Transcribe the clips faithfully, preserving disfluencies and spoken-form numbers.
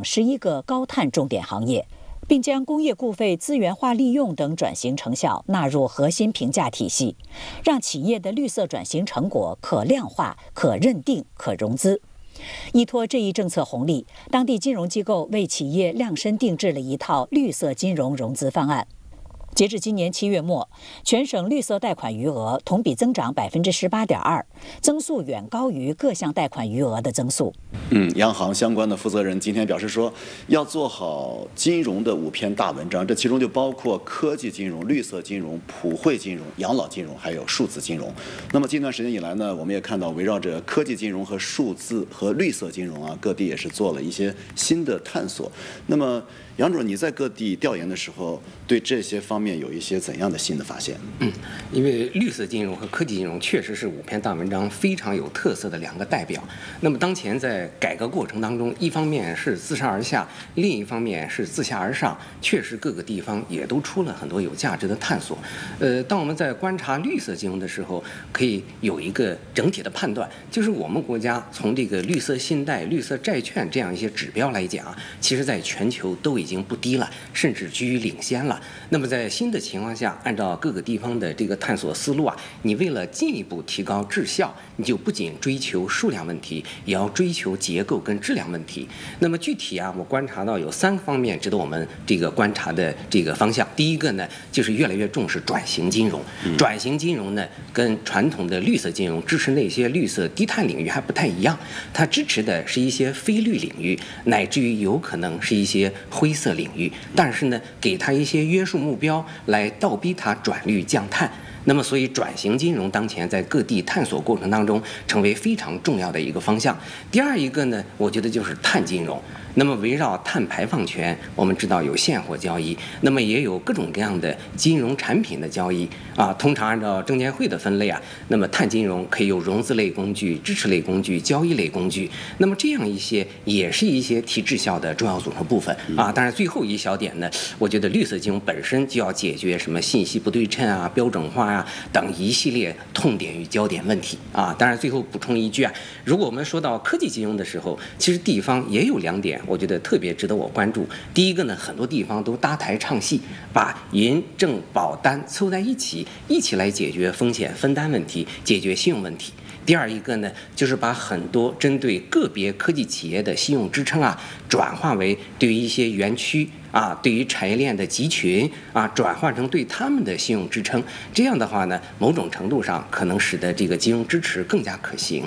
等十一个高碳重点行业，并将工业固废资源化利用等转型成效纳入核心评价体系，让企业的绿色转型成果可量化、可认定、可融资。依托这一政策红利，当地金融机构为企业量身定制了一套绿色金融融资方案。截至今年七月末，全省绿色贷款余额同比增长百分之十八点二，增速远高于各项贷款余额的增速。 嗯，央行相关的负责人今天表示说，要做好金融的五篇大文章，这其中就包括科技金融、绿色金融、普惠金融、养老金融，还有数字金融。那么近段时间以来呢，我们也看到围绕着科技金融和数字和绿色金融啊，各地也是做了一些新的探索。那么杨主任，你在各地调研的时候，对这些方面有一些怎样的新的发现？ 嗯，因为绿色金融和科技金融确实是五篇大文章非常有特色的两个代表。那么当前在改革过程当中，一方面是自上而下，另一方面是自下而上，确实各个地方也都出了很多有价值的探索。呃，当我们在观察绿色金融的时候，可以有一个整体的判断，就是我们国家从这个绿色信贷、绿色债券这样一些指标来讲，其实在全球都已经不低了，甚至居于领先了。那么在新的情况下，按照各个地方的这个探索思路啊，你为了进一步提高质效，你就不仅追求数量问题，也要追求结构跟质量问题。那么具体啊，我观察到有三个方面值得我们这个观察的这个方向。第一个呢，就是越来越重视转型金融。转型金融呢，跟传统的绿色金融支持那些绿色低碳领域还不太一样，它支持的是一些非绿领域，乃至于有可能是一些灰色领域，但是呢，给它一些约束目标来倒逼它转绿降碳。那么，所以转型金融当前在各地探索过程当中，成为非常重要的一个方向。第二一个呢，我觉得就是碳金融。那么围绕碳排放权，我们知道有现货交易，那么也有各种各样的金融产品的交易啊。通常按照证监会的分类啊，那么碳金融可以有融资类工具、支持类工具、交易类工具。那么这样一些也是一些提质效的重要组成部分啊。当然，最后一小点呢，我觉得绿色金融本身就要解决什么信息不对称啊、标准化啊等一系列痛点与焦点问题啊。当然，最后补充一句啊，如果我们说到科技金融的时候，其实地方也有两点。我觉得特别值得我关注。第一个呢，很多地方都搭台唱戏，把银证保单凑在一起，一起来解决风险分担问题，解决信用问题。第二一个呢，就是把很多针对个别科技企业的信用支撑啊，转化为对于一些园区啊，对于产业链的集群啊，转换成对他们的信用支撑。这样的话呢，某种程度上可能使得这个金融支持更加可行。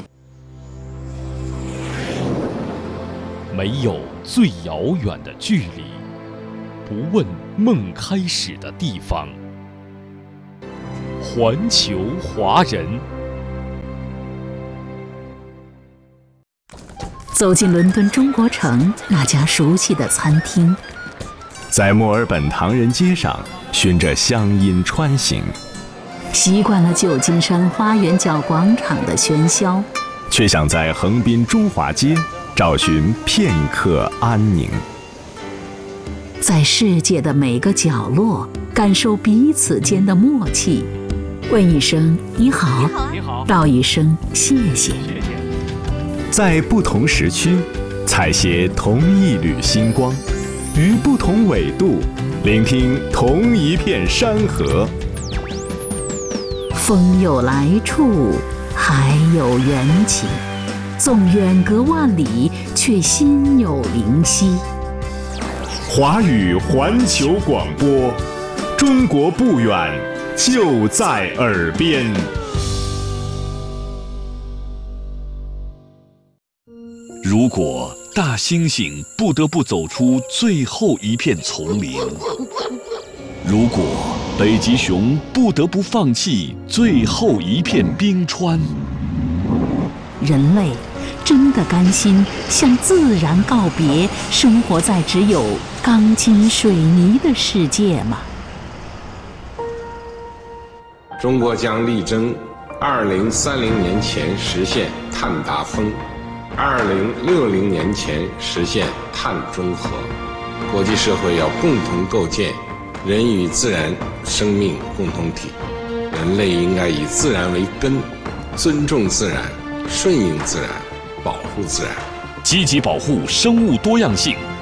没有最遥远的距离，不问梦开始的地方。环球华人。 走进伦敦中国城那家熟悉的餐厅， 在墨尔本唐人街上循着乡音穿行， 习惯了旧金山花园角广场的喧嚣， 却想在横滨中华街找寻片刻安宁， 在世界的每个角落感受彼此间的默契，问一声你好， 你好， 道一声谢谢。 在不同时区采撷同一缕星光，于不同纬度聆听同一片山河。 风有来处，海有缘起，纵远隔万里，却心有灵犀。 华语环球广播，中国不远，就在耳边。 如果大猩猩不得不走出最后一片丛林，如果北极熊不得不放弃最后一片冰川， 人类真的甘心向自然告别，生活在只有钢筋水泥的世界吗？ 中国将力争二零三零年前实现碳达峰，二零六零年前实现碳中和。国际社会要共同构建人与自然生命共同体，人类应该以自然为根，尊重自然，顺应自然，保护自然， 积极保护生物多样性，